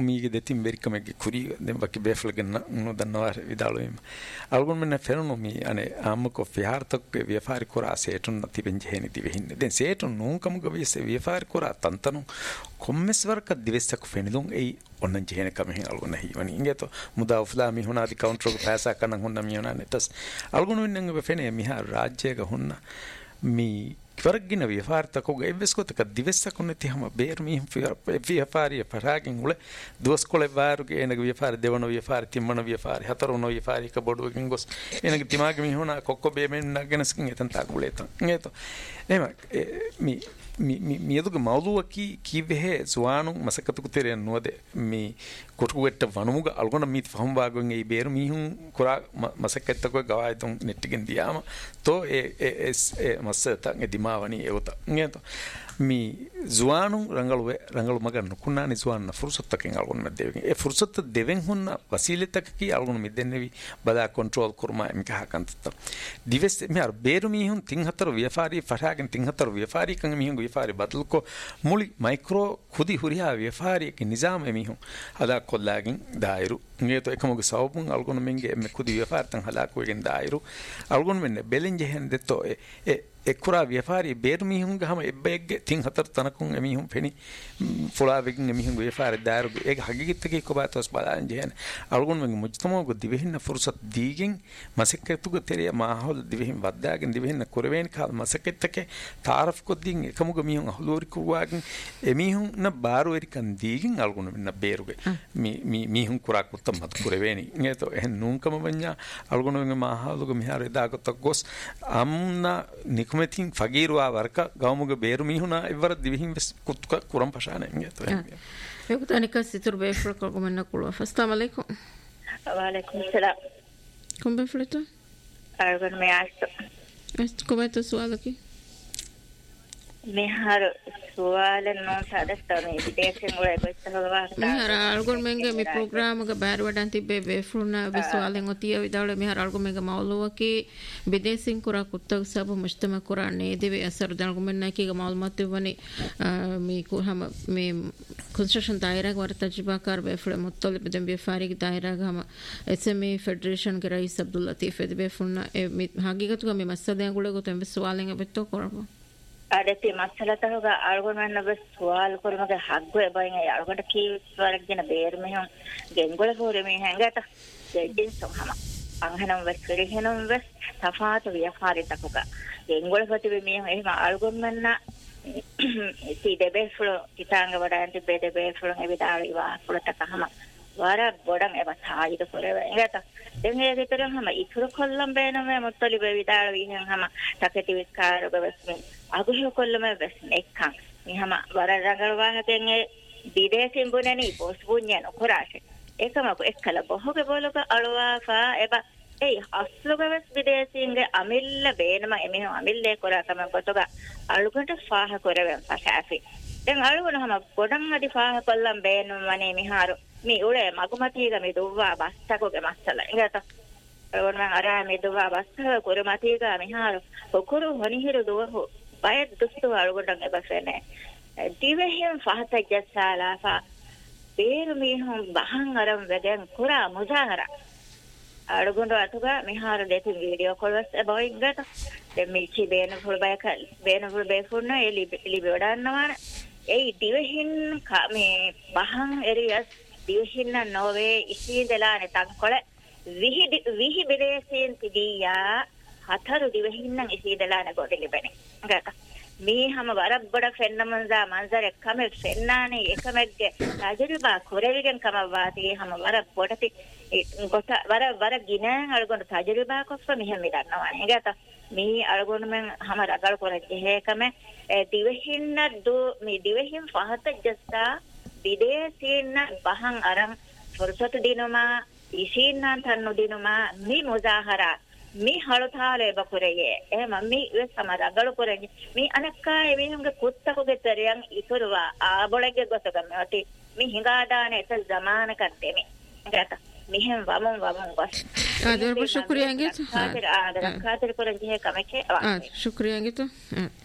mige detim berkamege kuri den vaki beflagen no danwar vidaloim algon men ferno mi ane amko fihartok viafari kora setun tiben jeheni divehin den setun nun kamuga vese viafari kora tantanu kommeswarka divessak fenilun ei onnan jehene kamehin algon hi wani ingeto muda ufla mi huna di counter ko paisa kanan hunna mi huna netas algon men nge fene mi ha rajye ga hunna mi kvargina vifarta ko eveskota ka divessa koneti hama ber mi viafari paragin ule duas kole varu ge enag viafari devano viafari timmano viafari hatarono viafari ka bodu gen gos enag timag mi hona kokko be men nagenaskin etan ta guletan ngeto ema mi eduga mawluwa ki vehe zuanu masakatu kutere nuade mi kotuwetta vanuga algona mit fahamba gon ei ber mi hun kura masaketta ko gawaidon nettigen diama to e masata ngedimawani evota ngeto mi zuanu rangalu magan kunna ni zuanna fursatta ken algon medde e fursatta deven hunna wasileta ki algon middennevi bada control kurma em ka hakanta divest mi ar beru mi hun tin hatar viafari faragen tin hatar viafari kan mi hun viafari badal ko muli micro khudi huriya viafari ki nizam mi hun hada kollagin dairu ngeto ekamuge sawbun algon menge me khudi viafari tan hala ko gen dairu algon menne belenje hen detto ekura viafari beru mi hun gama ebbege tin hatar tanakun mi hun feni fulavegen mi hun viafari dairu ek hagigitte ko batos balan jehen algon menge mujtamo go divehin fursat digen masekketu go teriya mahol divehin waddagen divehin kurven kal masekketake taraf ko din ekamuge mi hun ahlori ko wagen mi hun na baru erikan digen algon na beruge mi hun kurak uttam mat kurveni ngeto en nunkam banya algon menge mahol go mihare dagot gos amna metin fagiruwa warka gawmuge beru mihuna evara divihin bes kutka kuram pashane ngeto yokutanika situr befra ko gomenna kulwa assalamu alaikum wa alaikum salam kom befleta argon me asto kometa suala ki mehar suala no sadasta me videsen ule gostawa mehar algon menge mi program ga bar wadan tibbe befruna be sualen otiya vidale mehar algon menge mawluwa ki videsen kura kutta sab mujtama kura ne deve asar dalgon menna ki ga mawlumat wani mi ko hama me construction daira war tajriba kar befle muttalib dem befari ki daira ga hama sme federation ke rais abdul latif de befruna mi hagigatu ga me masada gule go tem sualen abetto korabo adati masalata ga algon manna bes sual kormaga haggo ebain ay algon ki swarak gena beer mehon gengole hore me hangata jejin sohama anghanam bes kerehenam bes tafaatu viafari takuga gengole pati me ehma algon manna si debe flo kitanga wadanti be debe flo evidari wa fulata kahama wara bodan eba saayida koreva engata den he gitara hama ikuru kollam bena me muttali be vidara wihen hama taketi viskar bes aguhe kollama bes ekkan mi hama wara ragal wahaken e bidesin bunani bosbunya no korashe ekama ko ekkala bohoge bologa alwa fa eba ei asluga bes bidesin ge amilla beenama emi amille kora kama kotoga alugunta faha koreven pasafi den aluguna hama bodan adi faha kollam beenum mane mi haru mi ule magumatiga mi duwa bastakoge masala ingata algon man ara mi duwa basta korumatiga mi haru okuru honihiru duwa bayad dustu algodan ebafene divehim fahata jasala fa beru mi hum bahan aram vegen kura muzahara algondo atuga mi haru deti video calls about ingata demi chi bena ful be funna eli bedannawana ei divehin ka me bahan areas divehinna nove isindela ne tankole vihi bedesin tidiya hataru divehinna isindela ne godeli bene ngata mi hama warabboda fennamanza manzar ekkame fennane ekamegge tajriba koreligen kama waati hama warabbodati gota wara ginan algon tajriba kosfa mi hemi dannawa ngata mi algon men hama ragal korajje hekame divehinna do mi divehin fahata jasta videsinna bahan aran fursatu dinuma isinna tannu dinuma mi muzahara mi halutale bakureye mi samara galu korege mi anakka evihunge kuttakuge teriyan ikurwa abolege gotagame ati mi hingada ne ta zamana kattemi ngata mihem wamun bas adar shukriya ngit adar khatir korege kameke shukriya ngit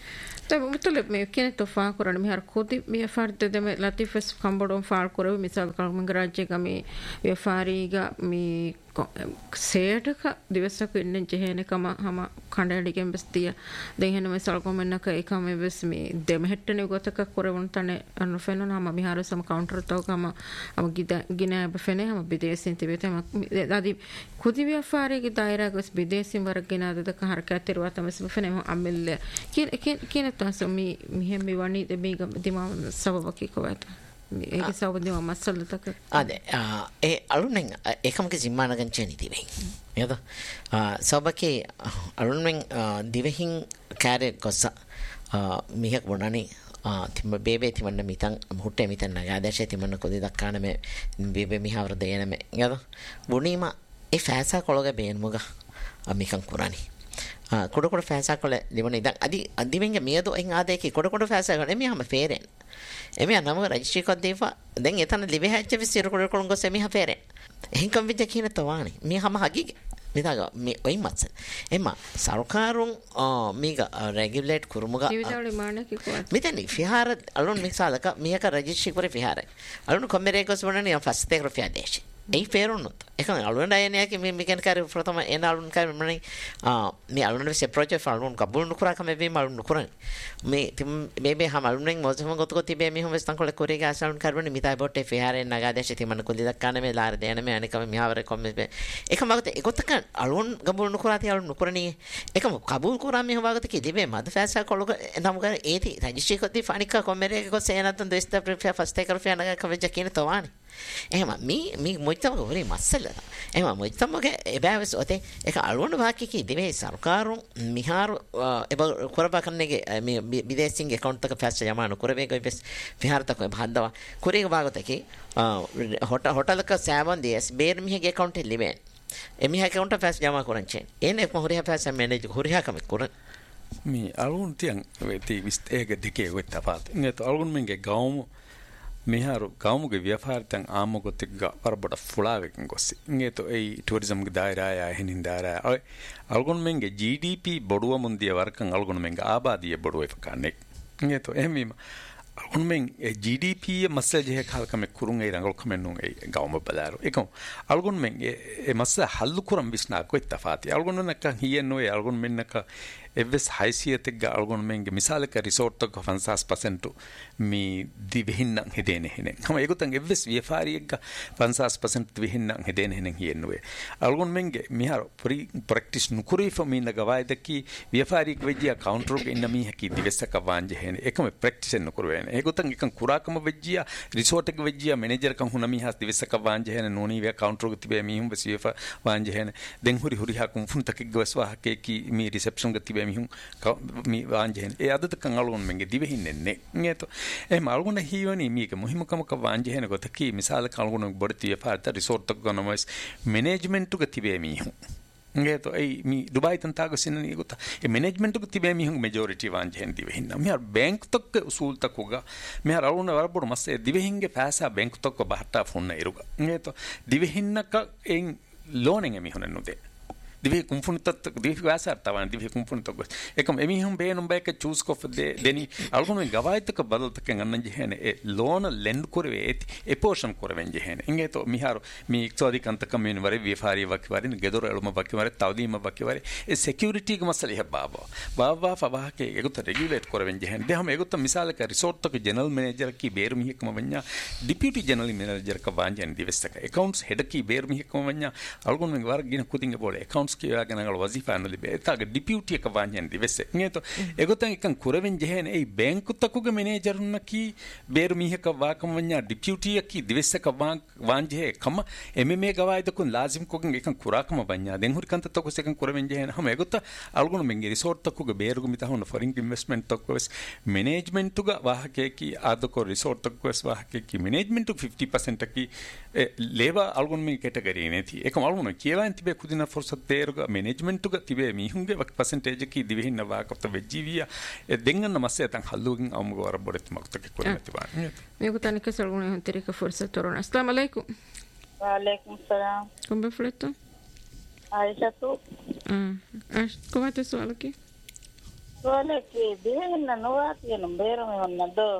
طيب مطلب مي كانت تفاعل كورن مي هر كودي مي فرد دم لطيفس كمبرون فعل كورو مثال كلام غراجي كمي يفاريغا مي සේටක දිවසක ඉන්න ජෙහෙනකම හම කණ්ඩායමකින් බස්තිය දෙහෙන මෙසල් කොමන්නක එකම bus මේ දෙමහෙට්ටනේ ගොතක කරවුන් තනේ අනුෆෙනන හම මිහාර සම counter තවකම අම ගින බෆෙනේ හම විදේශින් තිබෙතම දාදි කුදි ව්‍යාපාරික දායරා ගස් විදේශින් වර්ගින අදක හරකත් තිරුවා තමස් බෆෙනේ අම්මෙල්ල කින තස මි මිහෙම වණි දෙමි දිමා සබබකි කොවත ඒක සවදිව මස්සල්ලතක අද ඒ අලුනෙන් ඒකමක සිම්මානගන් චෙනි දිවෙන් යද සබකේ අලුනෙන් දිවෙහින් කාරේ කොස්ස මිහක් වණනි තිම බේබේ තිමන්න මිතන් මුහුට්ටේ මිතන් නගාදශේ තිමන්න කොදි දක්කාන මේ බේබේ මිහවර දෙයන මේ යද වුණීම ඒ ෆෑසා කොළගේ බේන්මුග මිකන් කුරානි කොඩ ෆෑසා කොළ දිවන ඉදන් අදිවෙන්ග මියදෝ එන් ආදේකි කොඩ ෆෑසා කොළ එමිහම ෆේරෙන් එමිහ නමග රජිස්ට්‍රි කොත් දේවා දැන් එතන ලිවෙ හැච්ච විසිර කොළ ගොස් එමිහ ෆේරෙන් එහෙන්කම් විද්‍ය කියන තවානි මිහම හගිගේ මිදාග මේ ඔයි මත්ස එම සරකාරුන් මේක රෙගියුලේට් කුරුමුග ජීවිතවල මානක කොත් මිතනි ෆිහාර අලුන් මිසාලක මියක රජිස්ට්‍රි කරේ ෆිහාරයි අලුන් කොම්මරේ කොස් වණනි ෆස්ට් එක රුපියා දේශ ඒ ෆේරුන්නොත් එකම අලුන් ඩයනයක මේ මිකන් කාරේ ප්‍රථම එන අලුන් කාරේ මනේ මේ අලුන් විසේ ප්‍රොජෙක්ට් අලුන් කබුල් නුකුරා කම මේ අලුන් නුකුරා මේ මේ හැම අලුන්ෙන් මොසම ගොත ගොත තිබේ මේ හොමස් තංකොල කොරේග අසලුන් කරවන්නේ මිතයි බොට්ටේ ෆිහාරේ නගාදේශ තිමන්න කොලි දක්කාන මේ ලාර දෙන මේ අනිකම මිහවර කොම් මේ එකම ගත ඒකතක අලුන් ගබුල් නුකුරා තිය අලුන් නුකුරණී එකම කබුල් කුරා මේ හොවාගත කි දිවේ මද ෆෑසා කොලක නම කර ඒති රජිස්ට්‍රි කොති ෆනික කොමරේ කො සේනතන් දෙස්ත ප්‍රිෆියා ෆස්ට් එක රුපියා නගා කවෙජ කියන තවානි එහෙම මේ මොයිතම ගොරේ මස්සල එහෙම මොයිතමගේ එබෑවස් ඔතේ ඒක අලුන් වාක්‍යකි දිවේ සරකාරුන් මිහාර එබ කොරබකන්නේගේ මේ විදේශින් account එක ෆැස්ට් යමාන කොරවේක වෙස් විහාරතක බහද්දවා කොරේක භාගතකි හොටලක සෑවන් දියස් බේර මිහගේ account එක ලිවෙන් එමිහ account ෆැස්ට් යමා කරන්චෙන් එනේ හොරියා ෆැස්ට් මැනේජ් හොරියා කම කරන් මේ අලුන් තියන් වෙති විස්ත ඒක දෙකේ වෙත්තපාත නේත අලුන් මෙන්ගේ ගාවමු මිහාරු ගාමුගේ ව්‍යාපාරිතන් ආමගොතික වරබඩ ෆුලාවෙකින් ගොස්සි නේතෝ ඒ ටුරිසම්ගේ දායරාය හිනින් දායරාය අල්ගොන් මෙන්ගේ GDP බොඩුව මුන්දිය වරකන් අල්ගොන් මෙන්ගේ ආබාදිය බොඩුව එකකන්නේ නේතෝ එහෙමීම අල්ගොන් මෙන් GDP මස්සල් ජෙහ කාල්කම කුරුන් ඒ රංගල් කමෙන්නුන් ඒ ගාම බලාරෝ එකම අල්ගොන් මෙන්ගේ ඒ මස්ස හල්ලු කුරම් බිස්නා කොයිතෆාති අල්ගොන් නක හියනෝ ඒ අල්ගොන් මෙන්නක එවස් හයිසියතෙක් අල්ගොන් මෙන්ගේ මිසාලක රිසෝට් එක 50% මේ දිවෙහින්න හෙදෙන හෙනේ හැම ඒකතන් එවස් ව්‍යාපාරියෙක් 50% දිවෙහින්න හෙදෙන හෙනේ හියන්නේ අල්ගොන් මෙන්ගේ මිහාර ප්‍රැක්ටිස් නුකුරි ෆමින ගවයිදකි ව්‍යාපාරියෙක් වෙජ්ජියා කවුන්ටර් එක ඉන්න මීහකි දිවසක වාංජ හෙනේ එකම ප්‍රැක්ටිස් නුකුරවෙන ඒකතන් එකන් කුරාකම වෙජ්ජියා රිසෝට් එක වෙජ්ජියා මැනේජර් කම් හුන මීහස් දිවසක වාංජ හෙනේ නෝනි වේ කවුන්ටර් එක තිබේ මීහුම් බසියෆ වාංජ හෙනේ දෙන් හුරි හකුම් ෆුන් තක ගවස්වා හකේකි මී රිසෙප්ෂන් එක මිහුන් මේ වාංජෙන් ඒ අදත කන් අලුන් මෙන්ගේ දිවෙහින්නේ නේතෝ එහෙම අලුන හීවනි මේක මුහිමකමක වාංජෙන ගොතකි මිසාල කලුන බොඩතිය පාත රිසෝට් එක ගනමස් මැනේජ්මන්ට් එක තිබේ මිහුන් නේතෝ ඒ මේ දුබයි තන්තාග සින්නනි ගොත ඒ මැනේජ්මන්ට් එක තිබේ මිහුන් මෙජොරිටි වාංජෙන් දිවෙහින්න මෙහර බැංක් තක උසූල් තකෝග මෙහර අලුන වරබොඩ මස්සේ දිවෙහින්ගේ පාසා බැංක් තක බහට්ටා ෆොන්න ඉරුග නේතෝ දිවෙහින්නක එන් ලෝනෙන් මිහුන් නුදේ දිවි කුම්ෆුනිතත් දිවි වාසාර තවන දිවි කුම්ෆුනිතත් එකම එමිහුම් බේනුම් බෑක චූස් කොෆ දෙනි අල්ගොන ගවයිතක බදල්තක ගන්නන් ජෙහෙන ඒ ලෝන ලෙන්ඩ් කරවේ ඒති ඒ පෝෂන් කරවෙන් ජෙහෙන ඉංගේතෝ මිහාර මේ ඉක්තෝදිකන්ත කමියුන වරේ විෆාරි වකිවරින් ගෙදොර එළුම වකිවරේ තවදීම වකිවරේ ඒ සිකියුරිටි ක මසලි හබ්බා ෆවාහකේ ඒගොත රෙගියුලේට් කරවෙන් ජෙහෙන දෙහම ඒගොත මිසාලක රිසෝට් තක ජනරල් මැනේජර් කි බේර මිහකම වඤ්ඤා ඩිපියුටි ජනරල් මැනේජර් ක වාංජන් දිවස්සක accounts head කි බේර මිහකම වඤ්ඤා අල්ගොන මේ වර ගින කුතිංග බෝලේ accounts කියාගෙනගල වසිෆා නලිබේ එතක ඩිපියුටි එක වාංජන් දිවස්සේ නේතෝ ඒගොතන් එකන් කුරවෙන් ජෙහෙන ඒ බැංකු තකුගේ මැනේජර් උන්නකි බේර මිහක වාකම වඤ්ඤා ඩිපියුටි එකි දිවස්සක වාංජේ කම එමෙමේ ගවයිදකුන් ලාසිම් කොගෙන් එකන් කුරාකම වඤ්ඤා දෙන් හුරිකන්ත තකුස් එකන් කුරවෙන් ජෙහෙන හැම ඒගොත අල්ගොන මෙන්ගේ රිසෝට් තකුගේ බේරුග මිතහොන ෆොරින් ඉන්වෙස්ට්මන්ට් තකුස් මැනේජ්මන්ට් තුග වාහකේ කි ආදකෝ රිසෝට් තකුස් වාහකේ කි මැනේජ්මන්ට් 50% කි ලේබර් අල්ගොන මේ කැටගරි නේති එකම අල්ගොන කියවන් තිබේ කුදින ෆොර්සත් තේරුග මැනේජ්මන්ට් තුග තිබේ මිහුන්ගේ වක් පර්සන්ටේජ් කි දිවෙහින්න වාකප්ත වෙජ්ජීවියා දෙංගන්න මස්සේ තන් හල්ලුගෙන් අමුග වර බොරත් මක්තක කොරේ තිබා මේක තනික සල්ගොන හන්තරික ෆොර්සත් තොරන अस्सलाम वालेकुम वालेकुम सलाम como fleto Aisha tu como é teu sualo aqui සුවලකේ දෙහෙන්න නොවා කියන බේරම වන්නදෝ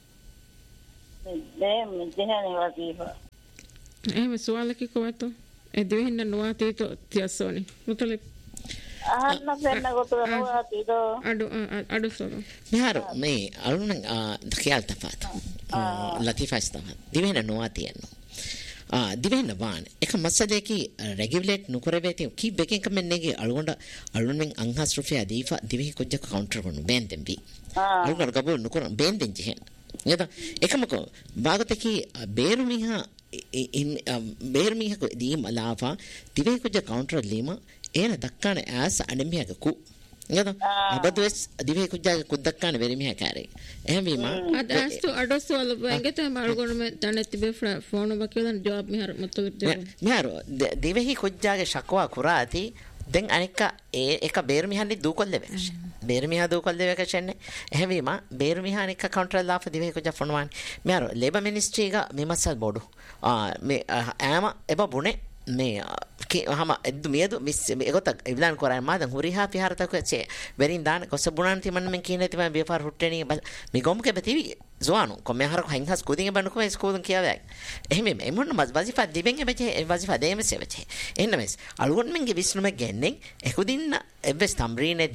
දෙම් දෙහෙනේ වදීවා එහෙම සුවාලකේ කොවතෝ එදිවෙන්න නොවාතීතෝ තියසෝනි මුතලේ අහන්න දෙන්න ගොතර නොවාතීදෝ අඩු සොරෝ මෙහර මේ අලුණ දකියල් තපාත ලතිෆා ස්තවා දිවෙන්න නොවාතියන්නෝ දිවෙන්න වාන එක මස්සදේකි රෙගියුලේට් නුකරබේති කි බෙකෙන් කමෙන්නේගේ අලුණෙන් අංහස් රුපියා දීෆා දිවෙහි කොජ්ජ කවුන්ටර් වුණු බෙන්දෙන් බි අලුණ ගබෝ නුකර බෙන්දෙන් ජෙහෙන් නේද එකමකෝ භාගතකි බේරුමිහා බේරුමිහා දීම ලාෆා දිවෙහි කොජ්ජ කවුන්ටර් ලීමා ඒන දක්කාන ඇස් අනෙමිහක ಕು නේද අබදවස් දිවෙහි කොජ්ජ කුද්දක්කාන වෙරිමිහා කාරේ එහෙම වීම අදස්තු අඩොස්තු වල වෙංගත මල්ගොන මෙ තනෙත් බේ ෆෝන් එක කියලා ජොබ් මිහර මුතු මෙහර දිවෙහි කොජ්ජාගේ ශක්වා කුරාති දැන් අනික ඒක බේරුමිහානි දූකොල්ලේ වෙකෂ බේරුමිහා දූකොල්ලේ වෙකෂන්නේ එහෙම වීම බේරුමිහානික කවුන්ටර් ලාෆ දිවෙහි කොජ්ජ ෆොන්වාන් මෙහර ලේබර් මිනිස්ට්‍රි එක මෙමස්සල් බොඩු මේ ආම එබ බුනේ මේ හම එද්දු මියදු මිස් එගොත ඉවලන් කරා මාදන් හුරිහා පිහාරතක චේ වෙරින් දාන කොස බුණන් තිමන්න මෙන් කීනේ තිම බියපාර හුට්ටෙනි මේ ගොම්ක බතිවි zoanu komme har ko hinghas kudinge ban ko skudun kiyawe ehme emon wazifa dibenge beche wazifa demes beche enna mes algon menge visnume gennen ekudinna ebbes tamrine